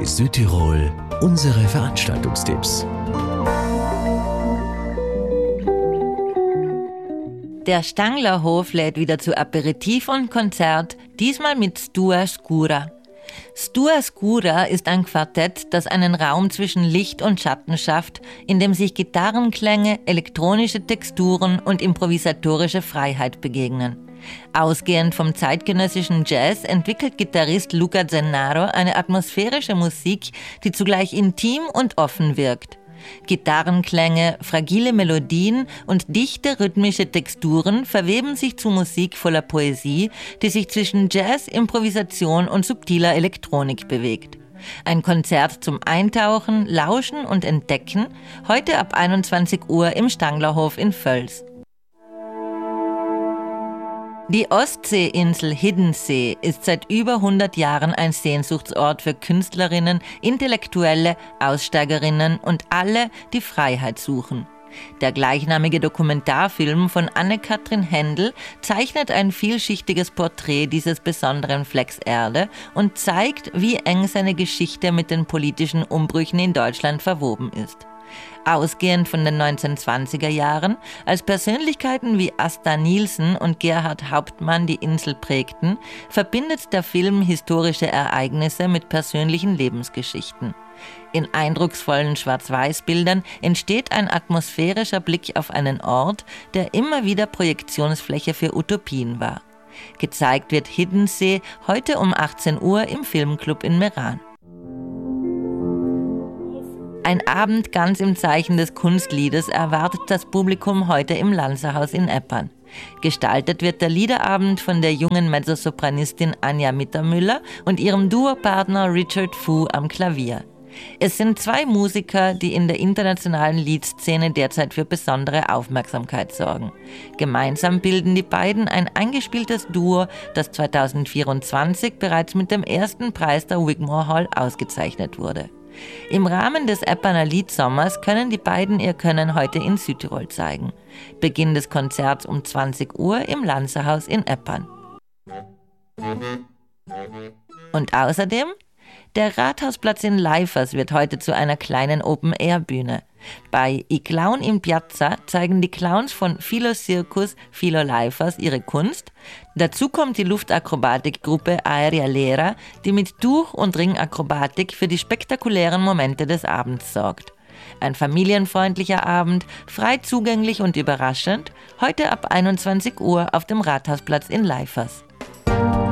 bei Südtirol unsere Veranstaltungstipps. Der Stanglerhof lädt wieder zu Aperitif und Konzert, diesmal mit Stua Scura. Stua Scura ist ein Quartett, das einen Raum zwischen Licht und Schatten schafft, in dem sich Gitarrenklänge, elektronische Texturen und improvisatorische Freiheit begegnen. Ausgehend vom zeitgenössischen Jazz entwickelt Gitarrist Luca Zennaro eine atmosphärische Musik, die zugleich intim und offen wirkt. Gitarrenklänge, fragile Melodien und dichte rhythmische Texturen verweben sich zu Musik voller Poesie, die sich zwischen Jazz, Improvisation und subtiler Elektronik bewegt. Ein Konzert zum Eintauchen, Lauschen und Entdecken, heute ab 21 Uhr im Stanglerhof in Völs. Die Ostseeinsel Hiddensee ist seit über 100 Jahren ein Sehnsuchtsort für Künstlerinnen, Intellektuelle, Aussteigerinnen und alle, die Freiheit suchen. Der gleichnamige Dokumentarfilm von Anne-Kathrin Händel zeichnet ein vielschichtiges Porträt dieses besonderen Flecks Erde und zeigt, wie eng seine Geschichte mit den politischen Umbrüchen in Deutschland verwoben ist. Ausgehend von den 1920er Jahren, als Persönlichkeiten wie Asta Nielsen und Gerhard Hauptmann die Insel prägten, verbindet der Film historische Ereignisse mit persönlichen Lebensgeschichten. In eindrucksvollen Schwarz-Weiß-Bildern entsteht ein atmosphärischer Blick auf einen Ort, der immer wieder Projektionsfläche für Utopien war. Gezeigt wird Hiddensee heute um 18 Uhr im Filmclub in Meran. Ein Abend ganz im Zeichen des Kunstliedes erwartet das Publikum heute im Lanzerhaus in Eppern. Gestaltet wird der Liederabend von der jungen Mezzosopranistin Anja Mittermüller und ihrem Duopartner Richard Fu am Klavier. Es sind zwei Musiker, die in der internationalen Liedszene derzeit für besondere Aufmerksamkeit sorgen. Gemeinsam bilden die beiden ein eingespieltes Duo, das 2024 bereits mit dem ersten Preis der Wigmore Hall ausgezeichnet wurde. Im Rahmen des Epperner Liedsommers können die beiden ihr Können heute in Südtirol zeigen. Beginn des Konzerts um 20 Uhr im Lanzerhaus in Eppern. Und außerdem, der Rathausplatz in Leifers wird heute zu einer kleinen Open-Air-Bühne. Bei I Clown in Piazza zeigen die Clowns von Philo Circus Philo Leifers ihre Kunst. Dazu kommt die Luftakrobatikgruppe Aerea Lera, die mit Tuch- und Ringakrobatik für die spektakulären Momente des Abends sorgt. Ein familienfreundlicher Abend, frei zugänglich und überraschend, heute ab 21 Uhr auf dem Rathausplatz in Leifers.